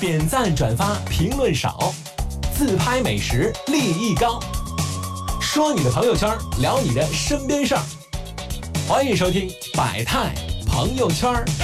点赞转发评论少，自拍美食立意高，说你的朋友圈，聊你的身边事儿。欢迎收听百态朋友圈。